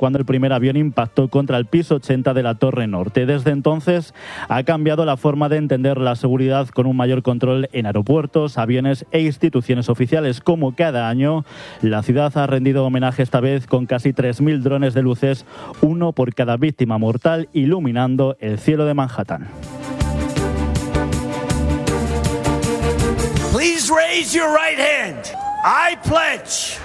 cuando el primer avión impactó contra el piso 80 de la Torre Norte. Desde entonces ha cambiado la forma de entender la seguridad, con un mayor control en aeropuertos, aviones e instituciones oficiales. Como cada año, la ciudad ha rendido homenaje esta vez con casi 3.000 drones de luces, uno por cada víctima mortal, iluminando el cielo de Manhattan. Please raise your right hand. I pledge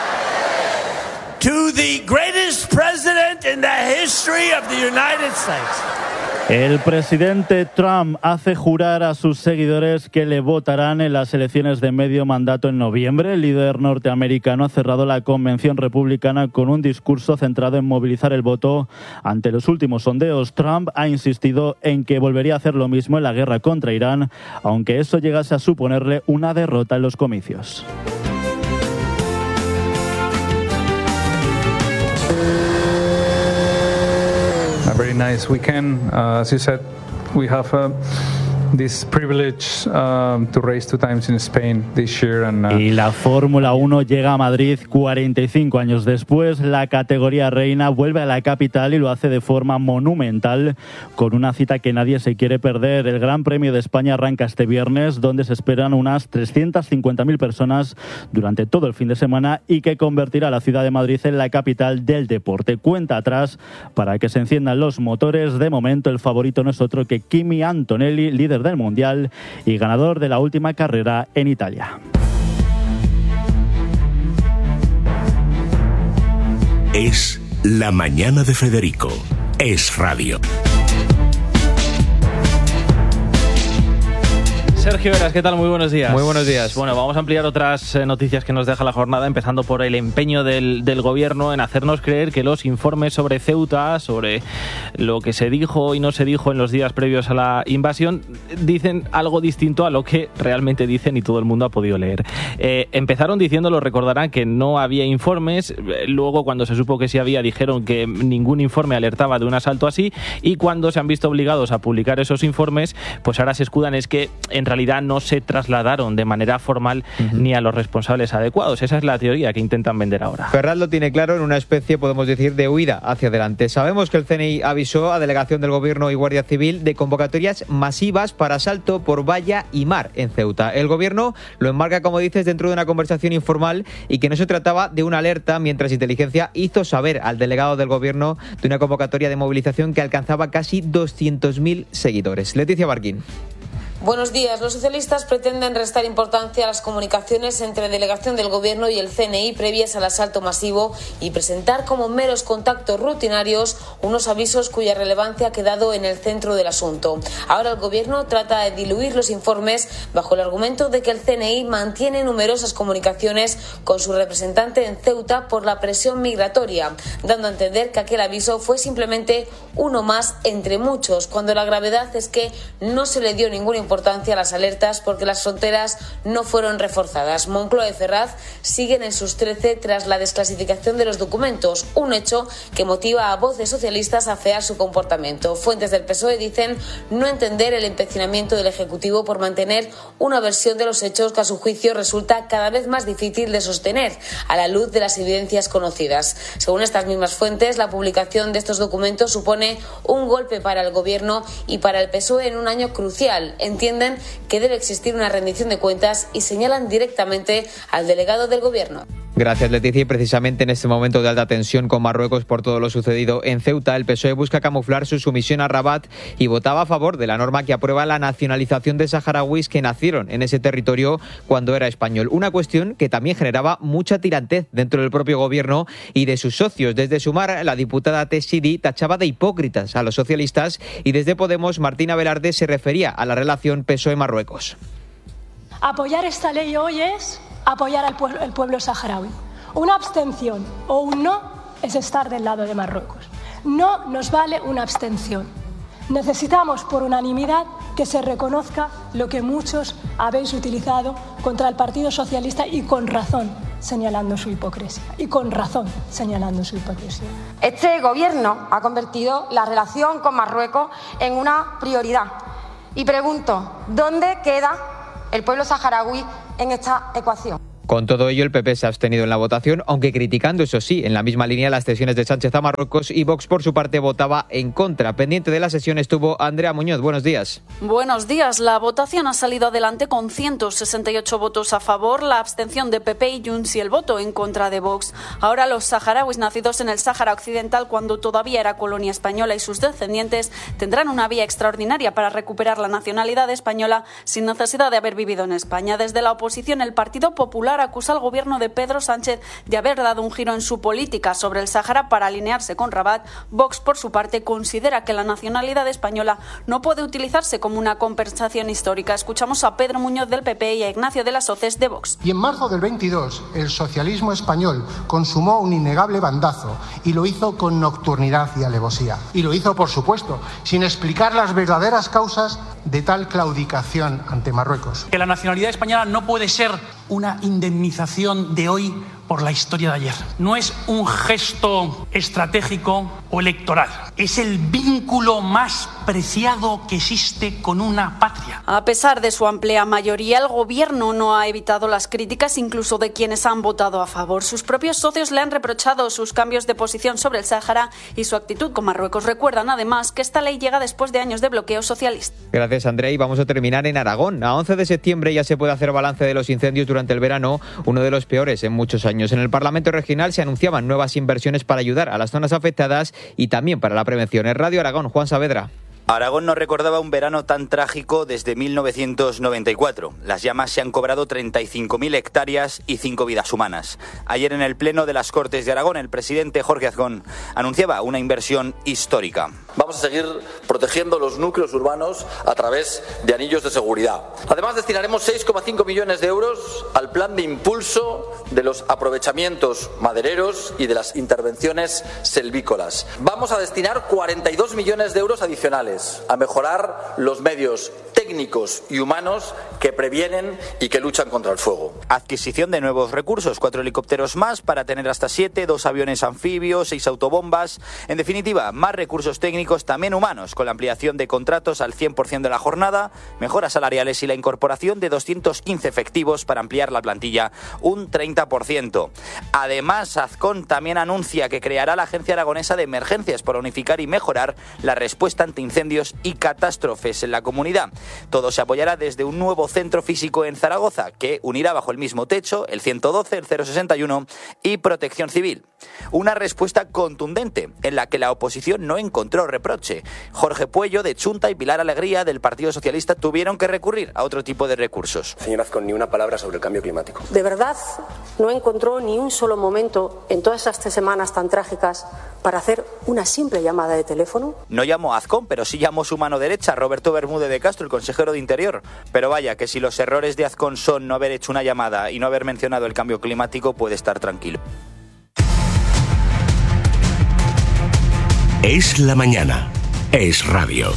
to the greatest president in the history of the United States. El presidente Trump hace jurar a sus seguidores que le votarán en las elecciones de medio mandato en noviembre. El líder norteamericano ha cerrado la convención republicana con un discurso centrado en movilizar el voto ante los últimos sondeos. Trump ha insistido en que volvería a hacer lo mismo en la guerra contra Irán, aunque eso llegase a suponerle una derrota en los comicios. A very nice weekend. As you said, we have this privilege to race 2 times in Spain this year. Y la Fórmula 1 llega a Madrid 45 años después. La categoría reina vuelve a la capital y lo hace de forma monumental, con una cita que nadie se quiere perder. El Gran Premio de España arranca este viernes, donde se esperan unas 350.000 personas durante todo el fin de semana y que convertirá a la ciudad de Madrid en la capital del deporte. Cuenta atrás para que se enciendan los motores. De momento, el favorito no es otro que Kimi Antonelli, líder del Mundial y ganador de la última carrera en Italia. Es la mañana de Federico. Es radio. Sergio Heras, ¿qué tal? Muy buenos días. Muy buenos días. Bueno, vamos a ampliar otras noticias que nos deja la jornada, empezando por el empeño del gobierno en hacernos creer que los informes sobre Ceuta, sobre lo que se dijo y no se dijo en los días previos a la invasión, dicen algo distinto a lo que realmente dicen y todo el mundo ha podido leer. Empezaron diciendo, lo recordarán, que no había informes. Luego, cuando se supo que sí había, dijeron que ningún informe alertaba de un asalto así, y cuando se han visto obligados a publicar esos informes, pues ahora se escudan es que en realidad no se trasladaron de manera formal ni a los responsables adecuados. Esa es la teoría que intentan vender ahora. Ferraz lo tiene claro, en una especie, podemos decir, de huida hacia adelante. Sabemos que el CNI avisó a delegación del Gobierno y Guardia Civil de convocatorias masivas para asalto por valla y mar en Ceuta. El Gobierno lo enmarca, como dices, dentro de una conversación informal y que no se trataba de una alerta, mientras Inteligencia hizo saber al delegado del Gobierno de una convocatoria de movilización que alcanzaba casi 200.000 seguidores. Leticia Barquín. Buenos días. Los socialistas pretenden restar importancia a las comunicaciones entre delegación del Gobierno y el CNI previas al asalto masivo y presentar como meros contactos rutinarios unos avisos cuya relevancia ha quedado en el centro del asunto. Ahora el Gobierno trata de diluir los informes bajo el argumento de que el CNI mantiene numerosas comunicaciones con su representante en Ceuta por la presión migratoria, dando a entender que aquel aviso fue simplemente uno más entre muchos, cuando la gravedad es que no se le dio ninguna importancia a las alertas porque las fronteras no fueron reforzadas. Moncloa y Ferraz siguen en sus 13 tras la desclasificación de los documentos, un hecho que motiva a voces socialistas a afear su comportamiento. Fuentes del PSOE dicen no entender el empecinamiento del Ejecutivo por mantener una versión de los hechos que a su juicio resulta cada vez más difícil de sostener a la luz de las evidencias conocidas. Según estas mismas fuentes, la publicación de estos documentos supone un golpe para el Gobierno y para el PSOE en un año crucial. Entienden que debe existir una rendición de cuentas y señalan directamente al delegado del Gobierno. Gracias, Leticia. Y precisamente en este momento de alta tensión con Marruecos por todo lo sucedido en Ceuta, el PSOE busca camuflar su sumisión a Rabat y votaba a favor de la norma que aprueba la nacionalización de saharauis que nacieron en ese territorio cuando era español. Una cuestión que también generaba mucha tirantez dentro del propio Gobierno y de sus socios. Desde Sumar, la diputada Tessidi tachaba de hipócritas a los socialistas, y desde Podemos, Martina Velarde se refería a la relación PSOE-Marruecos. Apoyar esta ley hoy es apoyar al pueblo saharaui. Una abstención o un no es estar del lado de Marruecos. No nos vale una abstención. Necesitamos por unanimidad que se reconozca lo que muchos habéis utilizado contra el Partido Socialista, y con razón señalando su hipocresía. Este Gobierno ha convertido la relación con Marruecos en una prioridad. Y pregunto, ¿dónde queda el pueblo saharaui en esta ecuación? Con todo ello, el PP se ha abstenido en la votación, aunque criticando, eso sí, en la misma línea las cesiones de Sánchez a Marruecos, y Vox, por su parte, votaba en contra. Pendiente de la sesión estuvo Andrea Muñoz. Buenos días. Buenos días. La votación ha salido adelante con 168 votos a favor, la abstención de PP y Junts y el voto en contra de Vox. Ahora los saharauis nacidos en el Sáhara Occidental, cuando todavía era colonia española, y sus descendientes tendrán una vía extraordinaria para recuperar la nacionalidad española sin necesidad de haber vivido en España. Desde la oposición, el Partido Popular acusa al gobierno de Pedro Sánchez de haber dado un giro en su política sobre el Sáhara para alinearse con Rabat. Vox, por su parte, considera que la nacionalidad española no puede utilizarse como una compensación histórica. Escuchamos a Pedro Muñoz del PP y a Ignacio de las Hoces de Vox. Y en marzo del 22, el socialismo español consumó un innegable bandazo y lo hizo con nocturnidad y alevosía. Y lo hizo, por supuesto, sin explicar las verdaderas causas de tal claudicación ante Marruecos. Que la nacionalidad española no puede ser una indemnización de hoy por la historia de ayer. No es un gesto estratégico o electoral. Es el vínculo más preciado que existe con una patria. A pesar de su amplia mayoría, el gobierno no ha evitado las críticas, incluso de quienes han votado a favor. Sus propios socios le han reprochado sus cambios de posición sobre el Sáhara y su actitud con Marruecos. Recuerdan además que esta ley llega después de años de bloqueo socialista. Gracias, Andrea. Y vamos a terminar en Aragón. A 11 de septiembre ya se puede hacer balance de los incendios durante el verano, uno de los peores en muchos años. En el Parlamento Regional se anunciaban nuevas inversiones para ayudar a las zonas afectadas y también para la prevención. En Radio Aragón, Juan Saavedra. Aragón no recordaba un verano tan trágico desde 1994. Las llamas se han cobrado 35.000 hectáreas y 5 vidas humanas. Ayer en el Pleno de las Cortes de Aragón, el presidente Jorge Azcón anunciaba una inversión histórica. Vamos a seguir protegiendo los núcleos urbanos a través de anillos de seguridad. Además, destinaremos 6,5 millones de euros al plan de impulso de los aprovechamientos madereros y de las intervenciones selvícolas. Vamos a destinar 42 millones de euros adicionales a mejorar los medios técnicos y humanos que previenen y que luchan contra el fuego. Adquisición de nuevos recursos, 4 helicópteros más para tener hasta 7, 2 aviones anfibios, 6 autobombas. En definitiva, más recursos técnicos, también humanos, con la ampliación de contratos al 100% de la jornada, mejoras salariales y la incorporación de 215 efectivos para ampliar la plantilla un 30%. Además, Azcón también anuncia que creará la Agencia Aragonesa de Emergencias para unificar y mejorar la respuesta ante incendios y catástrofes en la comunidad. Todo se apoyará desde un nuevo centro físico en Zaragoza, que unirá bajo el mismo techo el 112, el 061 y Protección Civil. Una respuesta contundente en la que la oposición no encontró reproche. Jorge Puello de Chunta y Pilar Alegría del Partido Socialista tuvieron que recurrir a otro tipo de recursos. Señor Azcón, ni una palabra sobre el cambio climático. ¿De verdad no encontró ni un solo momento en todas estas 3 semanas tan trágicas para hacer una simple llamada de teléfono? No llamó a Azcón, pero sí llamó su mano derecha, Roberto Bermúdez de Castro, el consejero de Interior. Pero vaya, que si los errores de Azcón son no haber hecho una llamada y no haber mencionado el cambio climático, puede estar tranquilo. Es la mañana. Es radio.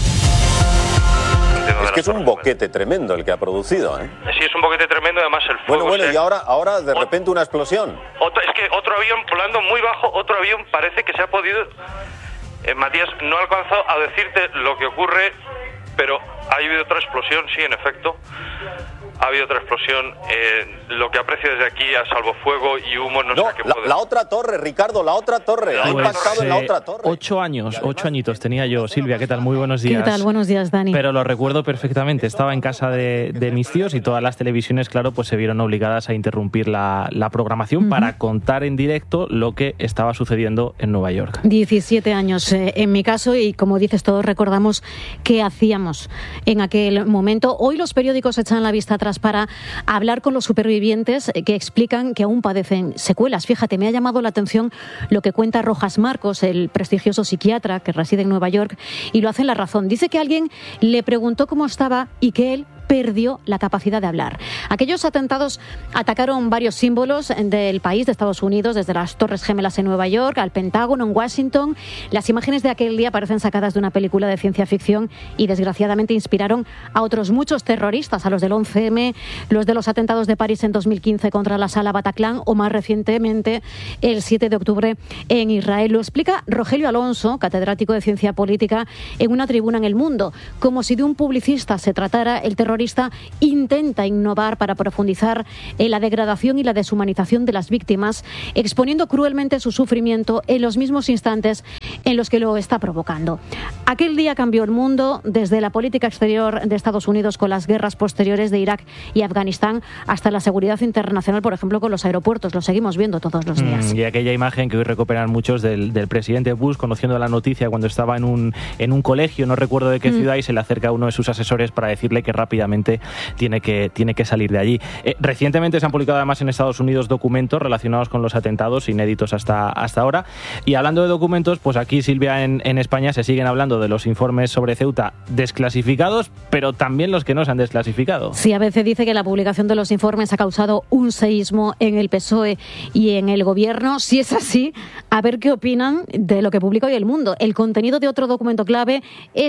Es que es un boquete tremendo el que ha producido, ¿eh? Sí, es un boquete tremendo, además el fuego... Bueno, y ahora de repente una explosión. Es que otro avión volando muy bajo, otro avión parece que se ha podido... Matías, no he alcanzado a decirte lo que ocurre, pero ha habido otra explosión, sí, en efecto. Ha habido otra explosión. Lo que aprecio desde aquí a salvo fuego y humo, no sé qué puede... La otra torre, Ricardo, la otra torre. Ha impactado en la otra torre. 8 añitos tenía yo. Silvia, ¿qué tal? Muy buenos días. ¿Qué tal? Buenos días, Dani. Pero lo recuerdo perfectamente. Estaba en casa de mis tíos y todas las televisiones, claro, pues se vieron obligadas a interrumpir la programación para contar en directo lo que estaba sucediendo en Nueva York. 17 años en mi caso, y como dices, todos recordamos qué hacíamos en aquel momento. Hoy los periódicos echan la vista atrás para hablar con los supervivientes que explican que aún padecen secuelas. Fíjate, me ha llamado la atención lo que cuenta Rojas Marcos, el prestigioso psiquiatra que reside en Nueva York, y lo hace en La Razón. Dice que alguien le preguntó cómo estaba y que él perdió la capacidad de hablar. Aquellos atentados atacaron varios símbolos del país, de Estados Unidos, desde las Torres Gemelas en Nueva York al Pentágono en Washington. Las imágenes de aquel día parecen sacadas de una película de ciencia ficción y desgraciadamente inspiraron a otros muchos terroristas, a los del 11M, los de los atentados de París en 2015 contra la Sala Bataclan o más recientemente el 7 de octubre en Israel. Lo explica Rogelio Alonso, catedrático de Ciencia Política, en una tribuna en El Mundo. Como si de un publicista se tratara, el terrorismo terrorista intenta innovar para profundizar en la degradación y la deshumanización de las víctimas, exponiendo cruelmente su sufrimiento en los mismos instantes en los que lo está provocando. Aquel día cambió el mundo, desde la política exterior de Estados Unidos con las guerras posteriores de Irak y Afganistán hasta la seguridad internacional, por ejemplo, con los aeropuertos. Lo seguimos viendo todos los días. Y aquella imagen que hoy recuperan muchos del presidente Bush conociendo la noticia cuando estaba en un colegio, no recuerdo de qué ciudad, y se le acerca a uno de sus asesores para decirle que rápidamente tiene que salir de allí. Recientemente se han publicado además en Estados Unidos documentos relacionados con los atentados, inéditos hasta ahora. Y hablando de documentos, pues aquí, Silvia, en España se siguen hablando de los informes sobre Ceuta desclasificados, pero también los que no se han desclasificado. Sí, ABC dice que la publicación de los informes ha causado un seísmo en el PSOE y en el Gobierno. Si es así, a ver qué opinan de lo que publica hoy El Mundo. El contenido de otro documento clave,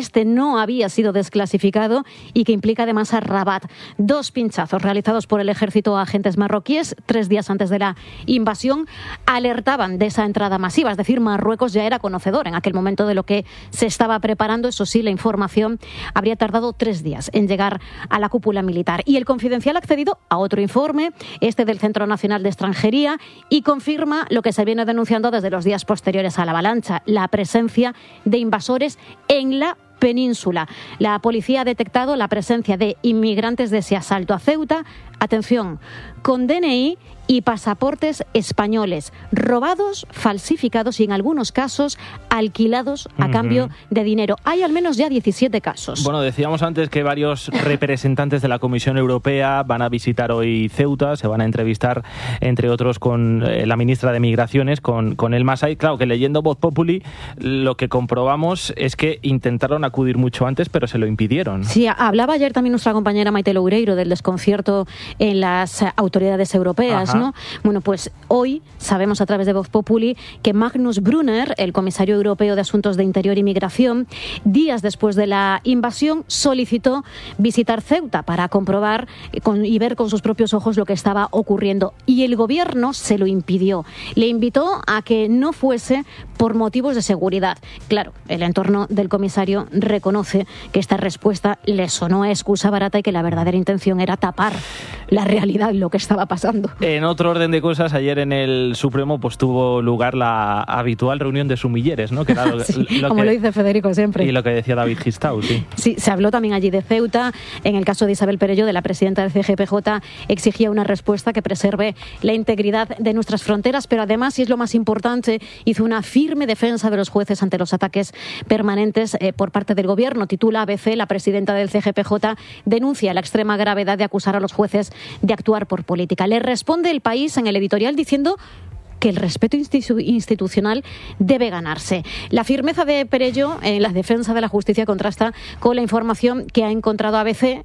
no había sido desclasificado y que implica además a Rabat. 2 pinchazos realizados por el ejército a agentes marroquíes 3 días antes de la invasión alertaban de esa entrada masiva. Es decir, Marruecos ya era conocedor en aquel momento de lo que se estaba preparando. Eso sí, la información habría tardado 3 días en llegar a la cúpula militar. Y el Confidencial ha accedido a otro informe, del Centro Nacional de Extranjería, y confirma lo que se viene denunciando desde los días posteriores a la avalancha: la presencia de invasores en la península. La policía ha detectado la presencia de inmigrantes de ese asalto a Ceuta. Atención, con DNI y pasaportes españoles, robados, falsificados y en algunos casos alquilados a cambio de dinero. Hay al menos ya 17 casos. Bueno, decíamos antes que varios representantes de la Comisión Europea van a visitar hoy Ceuta, se van a entrevistar, entre otros, con la ministra de Migraciones, con Elma Said. Claro, que leyendo Voz Populi, lo que comprobamos es que intentaron acudir mucho antes, pero se lo impidieron. Sí, hablaba ayer también nuestra compañera Maite Loureiro del desconcierto en las autoridades europeas, ¿no? Bueno, pues hoy sabemos a través de Voz Populi que Magnus Brunner, el comisario europeo de Asuntos de Interior y Migración, días después de la invasión solicitó visitar Ceuta para comprobar y ver con sus propios ojos lo que estaba ocurriendo. Y el gobierno se lo impidió. Le invitó a que no fuese por motivos de seguridad. Claro, el entorno del comisario reconoce que esta respuesta le sonó a excusa barata y que la verdadera intención era tapar la realidad, lo que estaba pasando. En otro orden de cosas, ayer en el Supremo pues tuvo lugar la habitual reunión de sumilleres, ¿no? Que era como lo dice Federico siempre. Y lo que decía David Gistau, sí. Sí, se habló también allí de Ceuta. En el caso de Isabel Perelló, la presidenta del CGPJ, exigía una respuesta que preserve la integridad de nuestras fronteras, pero además, y es lo más importante, hizo una firme defensa de los jueces ante los ataques permanentes por parte del gobierno. Titula ABC: la presidenta del CGPJ denuncia la extrema gravedad de acusar a los jueces de actuar por política. Le responde El País en el editorial diciendo que el respeto institucional debe ganarse. La firmeza de Perelló en la defensa de la justicia contrasta con la información que ha encontrado ABC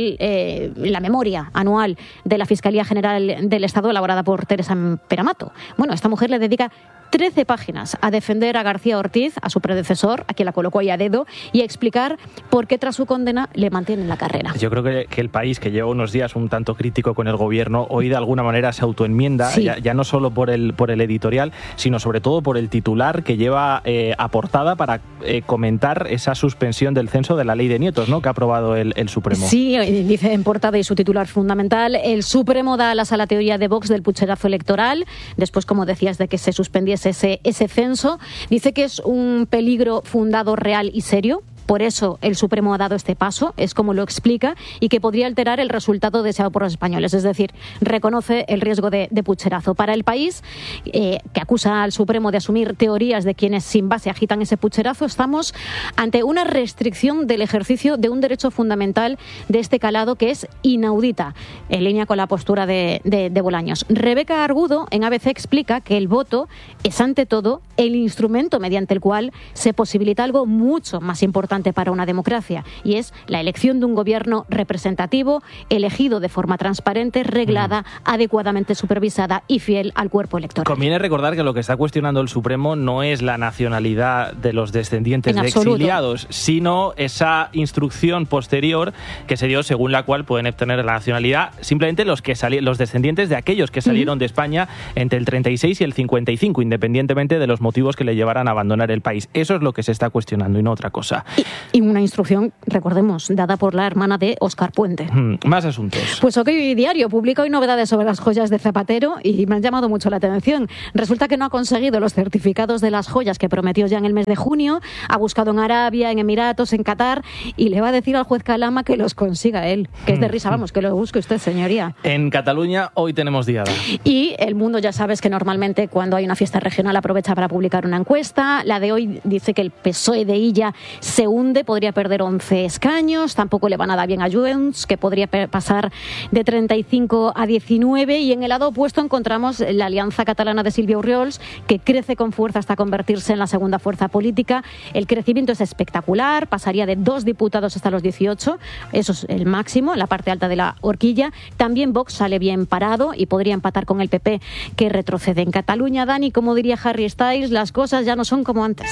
en la memoria anual de la Fiscalía General del Estado elaborada por Teresa Peramato. Bueno, esta mujer le dedica 13 páginas a defender a García Ortiz, a su predecesor, a quien la colocó ahí a dedo, y a explicar por qué tras su condena le mantienen la carrera. Yo creo que El País, que lleva unos días un tanto crítico con el gobierno, hoy de alguna manera se autoenmienda, sí. ya no solo por el editorial, sino sobre todo por el titular que lleva a portada para comentar esa suspensión del censo de la ley de nietos, ¿no?, que ha aprobado el Supremo. Sí, dice en portada, y su titular fundamental: el Supremo da alas a la teoría de Vox del pucherazo electoral, después, como decías, de que se suspendiese ese censo. Dice que es un peligro fundado, real y serio. Por eso el Supremo ha dado este paso, es como lo explica, y que podría alterar el resultado deseado por los españoles. Es decir, reconoce el riesgo de pucherazo. Para El País, que acusa al Supremo de asumir teorías de quienes sin base agitan ese pucherazo, estamos ante una restricción del ejercicio de un derecho fundamental de este calado que es inaudita, en línea con la postura de Bolaños. Rebeca Argudo en ABC explica que el voto es ante todo el instrumento mediante el cual se posibilita algo mucho más importante para una democracia, y es la elección de un gobierno representativo, elegido de forma transparente, reglada, adecuadamente supervisada y fiel al cuerpo electoral. Conviene recordar que lo que está cuestionando el Supremo no es la nacionalidad de los descendientes de exiliados, sino esa instrucción posterior que se dio según la cual pueden obtener la nacionalidad simplemente los descendientes de aquellos que salieron de España entre el 36 y el 55, independientemente de los motivos que le llevaran a abandonar el país. Eso es lo que se está cuestionando y no otra cosa. Y una instrucción, recordemos, dada por la hermana de Óscar Puente. Más asuntos. Pues OK Diario publica hoy novedades sobre las joyas de Zapatero y me han llamado mucho la atención. Resulta que no ha conseguido los certificados de las joyas que prometió ya en el mes de junio, ha buscado en Arabia, en Emiratos, en Qatar, y le va a decir al juez Calama que los consiga él. Que es de risa, vamos, que lo busque usted, señoría. En Cataluña hoy tenemos diada. Y El Mundo, ya sabes que normalmente cuando hay una fiesta regional aprovecha para publicar una encuesta. La de hoy dice que el PSOE de Illa se hunde, podría perder 11 escaños, tampoco le va nada bien a Junts, que podría pasar de 35 a 19, y en el lado opuesto encontramos la alianza catalana de Sílvia Orriols, que crece con fuerza hasta convertirse en la segunda fuerza política. El crecimiento es espectacular, pasaría de 2 diputados hasta los 18, eso es el máximo, en la parte alta de la horquilla. También Vox sale bien parado y podría empatar con el PP, que retrocede. En Cataluña, Dani, como diría Harry Styles, las cosas ya no son como antes.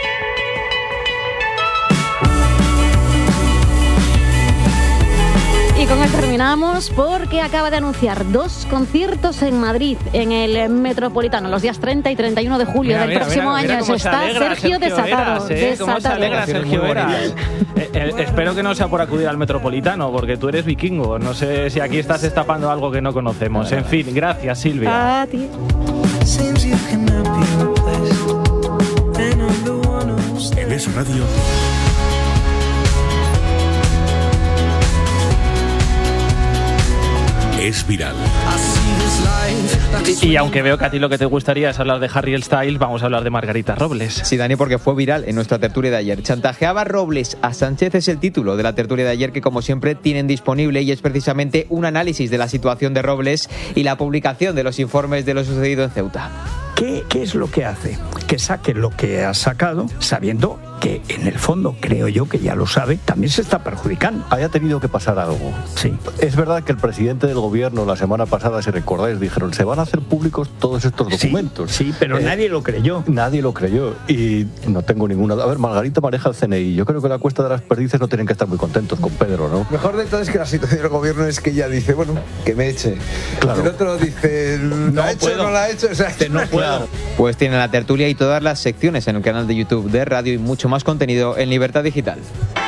Y con él terminamos porque acaba de anunciar 2 conciertos en Madrid, en el Metropolitano, los días 30 y 31 de julio del próximo año. Está Sergio desatado. ¿Cómo se alegra Sergio Eras? Espero que no sea por acudir al Metropolitano, porque tú eres vikingo. No sé si aquí estás destapando algo que no conocemos. En fin, gracias, Silvia. A ti. En Es Radio. Es viral. Y aunque veo que a ti lo que te gustaría es hablar de Harry Styles, vamos a hablar de Margarita Robles. Sí, Dani, porque fue viral en nuestra tertulia de ayer. Chantajeaba Robles a Sánchez es el título de la tertulia de ayer, que como siempre tienen disponible, y es precisamente un análisis de la situación de Robles y la publicación de los informes de lo sucedido en Ceuta. ¿Qué es lo que hace? Que saque lo que ha sacado, sabiendo que en el fondo, creo yo que ya lo sabe, también se está perjudicando. Haya tenido que pasar algo. Sí. Es verdad que el presidente del gobierno la semana pasada, si recordáis, dijeron, se van a hacer públicos todos estos documentos. Sí, pero nadie lo creyó. Nadie lo creyó y no tengo ninguna... A ver, Margarita maneja el CNI. Yo creo que la Cuesta de las Perdices no tienen que estar muy contentos con Pedro, ¿no? Mejor de todo es que la situación del gobierno es que ella dice, bueno, que me eche. Claro. El otro dice, ¿la ha hecho o no la ha hecho? O sea, no puedo. Pues tiene la tertulia y todas las secciones en el canal de YouTube de Radio y mucho más contenido en Libertad Digital.